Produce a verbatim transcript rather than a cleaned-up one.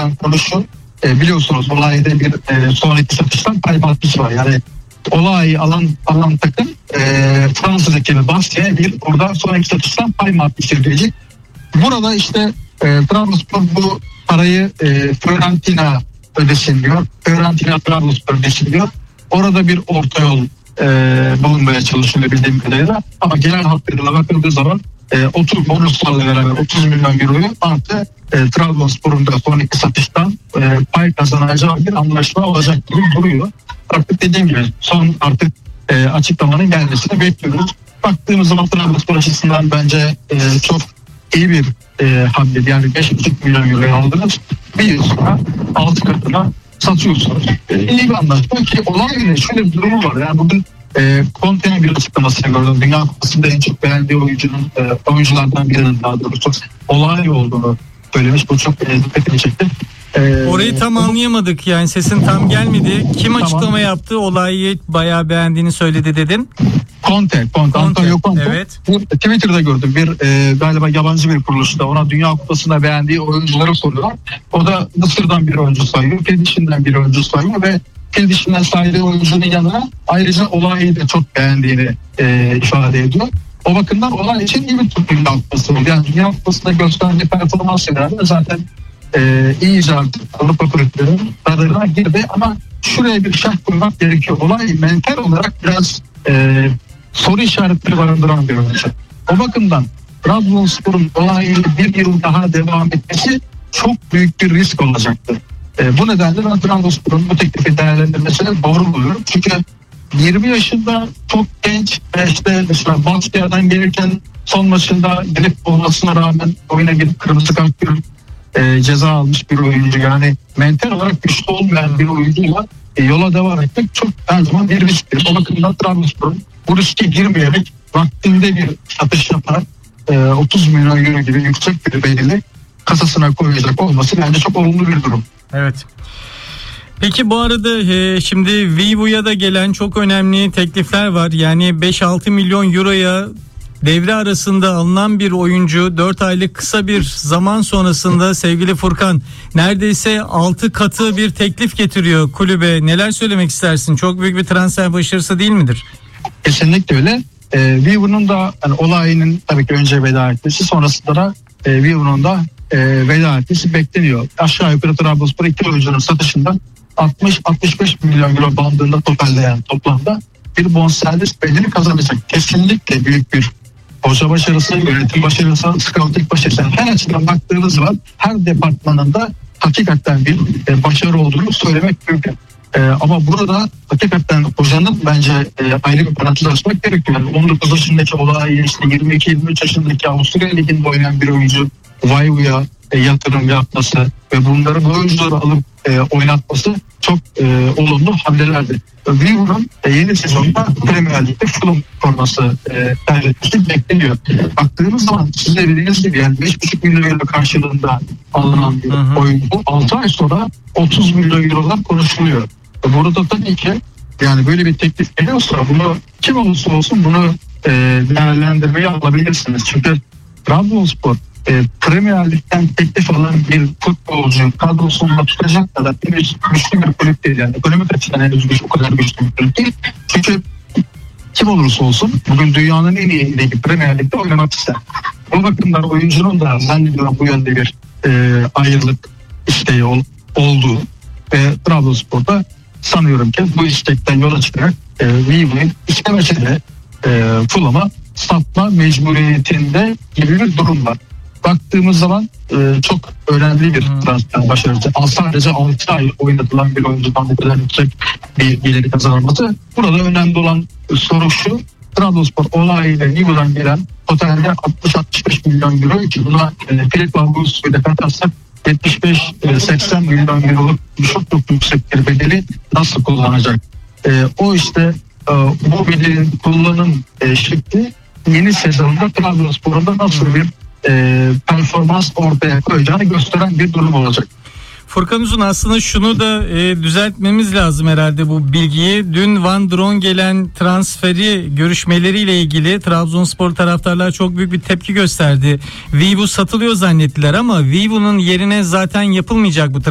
olan konu şu. E, biliyorsunuz olayda bir e, sonraki satıştan pay maddesi var. Yani olayı alan alan takım e, Fransız ekibi Bastya'ya bir burada sonraki satıştan pay maddesi ödeyecek. Burada işte e, Trabzonspor bu parayı e, Fiorentina ödesin diyor. Fiorentina Trabzonspor ödesin diyor. Orada bir orta yol e, bulunmaya çalışılıyor bildiğim kadarıyla. Ama genel hatlarıyla bakıldığı zaman e, otuz bonuslarla beraber otuz milyon euroyu artı e, Trabzonspor'un da sonraki satıştan e, pay kazanacağı bir anlaşma olacak gibi duruyor. Artık dediğim gibi son artık e, açıklamanın gelmesini bekliyoruz. Baktığımız zaman Trabzonspor açısından bence e, çok iyi bir e, hamle. Yani beş buçuk milyon euro aldınız. Bir yıl sonra altı katına satıyorsunuz. E, iyi bir anlaşma ki olay bile şöyle bir durumu var. Yani bugün e, Conte'nin bir açıklamasını gördüm. Dünya Kupası'nda en çok beğendiği oyuncunun e, oyunculardan birinin daha doğrusu olay olduğunu söylemiş. Bu çok e, dikkatimi çekti. Ee, Orayı tam anlayamadık, yani sesin tam gelmedi. Kim tamam. açıklama yaptı, olayı bayağı beğendiğini söyledi dedin? Conte, Conte, Antonio Conte. Evet. Twitter'da gördüm bir e, galiba yabancı bir kuruluşta ona Dünya Kupası'nda beğendiği oyuncuları soruyorlar. O da Mısır'dan bir oyuncu sayıyor, Fildişinden bir oyuncu sayıyor ve Fildişinden saydığı oyuncunun yanına ayrıca olayı da çok beğendiğini e, ifade ediyor. O bakımdan olay için iyi bir Dünya Kupası oldu. Yani Dünya Kupası'nda gösterdiği performansla beraber zaten Ee, iyice artık Avrupa kulüplerinin radarına girdi ama şuraya bir şart koymak gerekiyor. Olay mental olarak biraz e, soru işaretleri barındıran bir oyuncu. O bakımdan Trabzonspor'un olayıyla bir yıl daha devam etmesi çok büyük bir risk olacaktır. E, bu nedenle ben Trabzonspor'un bu teklifi değerlendirmesini doğru buluyorum. Çünkü yirmi yaşında çok genç ve işte mesela Basket'den gelirken son maçında grip olmasına rağmen oyuna girip kırmızı kart görüp E, ceza almış bir oyuncu, yani mental olarak güçlü olmayan bir oyuncuyla e, yola devam etmek çok her zaman bir risktir. O bakımdan Trabzonspor'un bu riske girmeyerek vaktinde bir satış yaparak e, otuz milyon euro gibi yüksek bir bedeli kasasına koyacak olması bence çok olumlu bir durum. Evet. Peki bu arada e, şimdi Vivo'ya da gelen çok önemli teklifler var. Yani beş altı milyon euroya devre arasında alınan bir oyuncu dört aylık kısa bir zaman sonrasında sevgili Furkan neredeyse altı katı bir teklif getiriyor kulübe. Neler söylemek istersin? Çok büyük bir transfer başarısı değil midir? Kesinlikle öyle. E, Vivo'nun da yani olayının tabii ki önce veda etmesi, sonrasında da e, Vivo'nun da e, veda etmesi bekleniyor. Aşağı yukarı Trabzonspor iki oyuncunun satışından altmış altmış beş milyon euro bandında toparlayan toplamda bir bonservis bedeli kazanacak. Kesinlikle büyük bir hoca başarısı, yönetim başarısı, scouting başarısı, her açıdan baktığınız zaman her departmanında hakikaten bir e, başarı olduğunu söylemek mümkün. E, ama burada hakikaten hocanın bence e, ayrı bir parantez açmak gerekiyor. Yani on dokuz yaşındaki olay, işte yirmi iki yirmi üç yaşındaki Avusturya Ligi'nde oynayan bir oyuncu Vayvu'ya e, yatırım yapması ve bunları bu oyuncuları alıp e, oynatması çok e, olumlu hamlelerdi. Vivo'nun e, yeni sezonda Premier Lig'de Fulham forması e, tercihmesi bekleniyor. Baktığımız zaman siz de dediğiniz gibi yani beş buçuk milyon euro karşılığında alınan bir oyuncu altı ay sonra otuz milyon eurolar konuşuluyor. Burada tabii ki yani böyle bir teklif geliyorsa bunu kim olursa olsun bunu e, değerlendirmeyi alabilirsiniz. Çünkü Trabzonspor E, Premier Lig'den teklif alan bir futbolcu kadrosunda tutacak kadar bir güçlü bir kulüp değil. Yani ekonomik açıdan henüz güç, o kadar güçlü bir kulüp değil. Çünkü kim olursa olsun bugün dünyanın en iyi ligi Premier Lig'de oynamak ister. O bakımdan oyuncunun da zannediyorum bu yönde bir e, ayrılık isteği ol, olduğu ve Trabzonspor'da sanıyorum ki bu istekten yola çıkarak e, Vivo'yu istemese de e, Fulham'a satma mecburiyetinde gibi bir durum var. Baktığımız zaman e, çok önemli bir transfer başarısı. Sadece altı ay oynatılan bir oyuncudan bu kadar yüksek bir geliri kazanılması. Burada önemli olan soru şu: Trabzonspor olayıyla Vivo'dan gelen totalde altmış altmış beş milyon euro ki buna e, Filip Vangusu'yu da katarsak yetmiş beş seksen milyon euroluk çok çok yüksek bir bedeli nasıl kullanacak? E, o işte e, bu bedelin kullanım e, şekli yeni sezonda Trabzonspor'un da nasıl bir E, performans ortaya koyacağını gösteren bir durum olacak. Furkan Uzun, aslında şunu da e, düzeltmemiz lazım herhalde bu bilgiyi. Dün Van Drongelen transferi görüşmeleriyle ilgili Trabzonspor taraftarlar çok büyük bir tepki gösterdi. Vivo satılıyor zannettiler ama Vivo'nun yerine zaten yapılmayacak bu